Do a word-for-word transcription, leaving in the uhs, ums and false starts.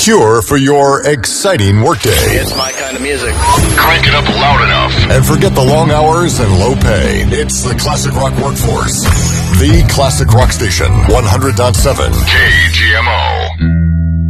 cure for your exciting workday. It's my kind of music. Crank it up loud enough. And forget the long hours and low pay. It's the Classic Rock Workforce. The Classic Rock Station, one hundred point seven K G M O.